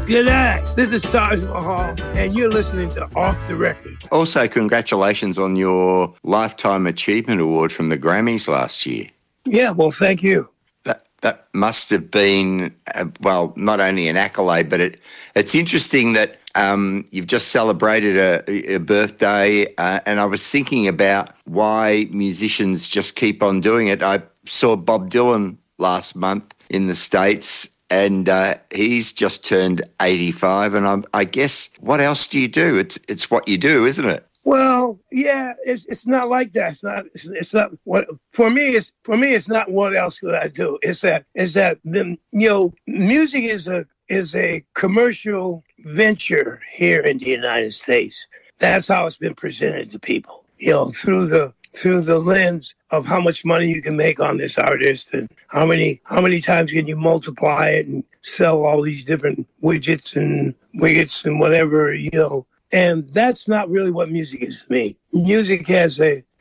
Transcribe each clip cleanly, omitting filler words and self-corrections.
G'day, this is Taj Mahal, and you're listening to Off the Record. Also, congratulations on your Lifetime Achievement Award from the Grammys last year. Yeah, well, thank you. That must have been, not only an accolade, but it's interesting that you've just celebrated a birthday, and I was thinking about why musicians just keep on doing it. I saw Bob Dylan last month in the States, and he's just turned 85, and I guess, what else do you do? It's what you do, isn't it? Well, yeah, it's not like that. It's not what for me. It's not what else could I do. It's that music is a commercial venture here in the United States. That's how it's been presented to people. Through the lens of how much money you can make on this artist and how many times can you multiply it and sell all these different widgets and whatever, And that's not really what music is to me. Music has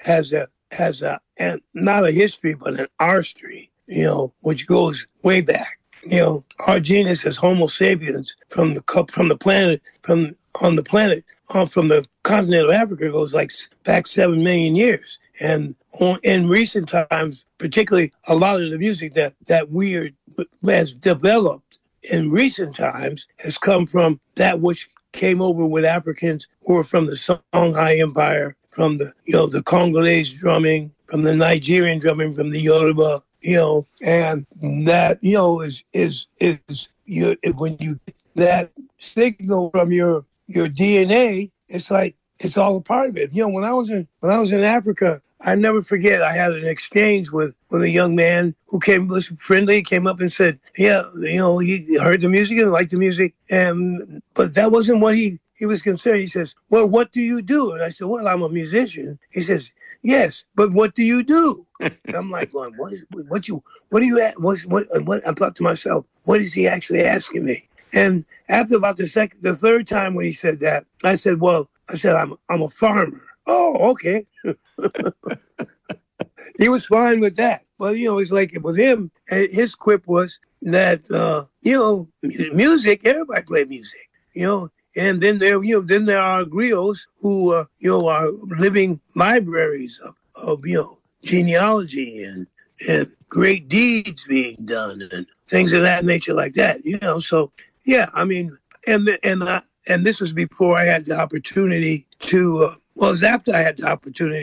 not a history, but an artistry, which goes way back. Our genus as Homo sapiens from the continent of Africa goes back 7 million years. And in recent times, particularly a lot of the music that has developed in recent times has come from that which came over with Africans who were from the Songhai Empire, from the Congolese drumming, from the Nigerian drumming, from the Yoruba, and that, when you get that signal from your DNA, it's like, it's all a part of it. When I was in Africa, I never forget, I had an exchange with a young man who was friendly, came up and said, he heard the music and liked the music. But that wasn't what he was concerned. He says, well, what do you do? And I said, well, I'm a musician. He says, yes, but what do you do? And I'm like, well, what do you at? What? I thought to myself, what is he actually asking me? And after about the third time when he said that, I said, I'm a farmer. Oh, okay. He was fine with that. But, it's like with him, his quip was that, music, everybody play music, and then there are griots who, are living libraries of genealogy and great deeds being done and things of that nature like that, So, yeah, I mean, and this was before I had the opportunity to, it was after I had the opportunity